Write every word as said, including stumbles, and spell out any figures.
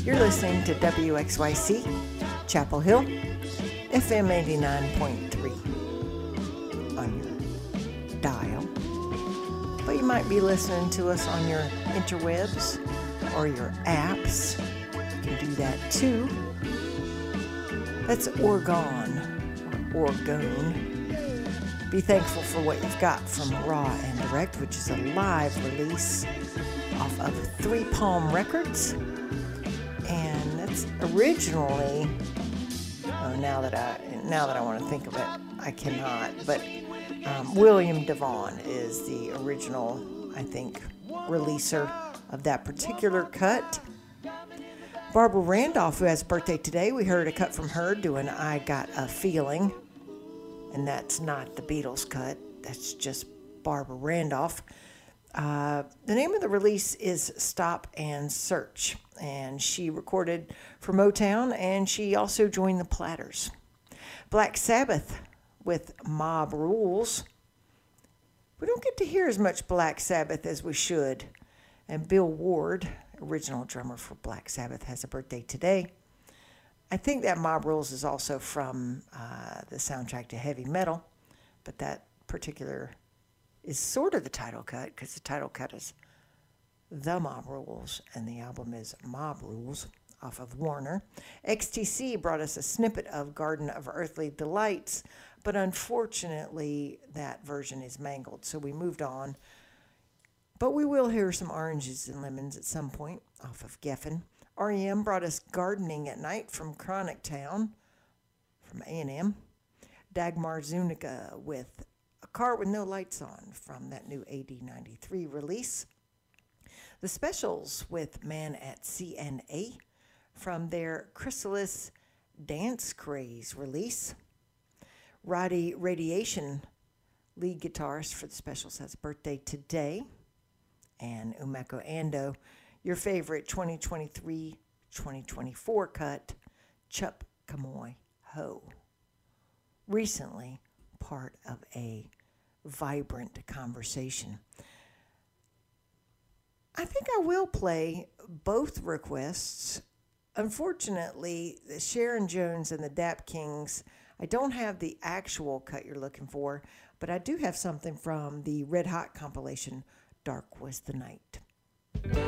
You're listening to W X Y C, Chapel Hill, F M eighty-nine point three on your dial. But you might be listening to us on your interwebs or your apps. You can do that too. That's Oregon, or Oregon. Be thankful for what you've got from Raw and Direct, which is a live release off of Three Palm Records. And that's originally, oh, now that I now that I want to think of it, I cannot. But um, William Devon is the original, I think, releaser of that particular cut. Barbara Randolph, who has a birthday today, we heard a cut from her doing I Got a Feeling. And that's not the Beatles cut. That's just Barbara Randolph. Uh, the name of the release is Stop and Search. And she recorded for Motown, and she also joined the Platters. Black Sabbath with Mob Rules. We don't get to hear as much Black Sabbath as we should. And Bill Ward, original drummer for Black Sabbath, has a birthday today. I think that Mob Rules is also from uh, the soundtrack to Heavy Metal, but that particular is sort of the title cut, because the title cut is The Mob Rules, and the album is Mob Rules off of Warner. X T C brought us a snippet of Garden of Earthly Delights, but unfortunately that version is mangled, so we moved on. But we will hear some Oranges and Lemons at some point off of Geffen. R E M brought us Gardening at Night from Chronic Town from A and M. Dagmar Zuniga with A Car with No Lights On from that new A D ninety-three release. The Specials with Man at C N A from their Chrysalis Dance Craze release. Roddy Radiation, lead guitarist for the Specials, has a birthday today. And Umeko Ando, your favorite twenty twenty-three twenty twenty-four cut, Chup Kamoy Ho. Recently part of a vibrant conversation. I think I will play both requests. Unfortunately, Sharon Jones and the Dap Kings, I don't have the actual cut you're looking for, but I do have something from the Red Hot compilation, Dark Was the Night.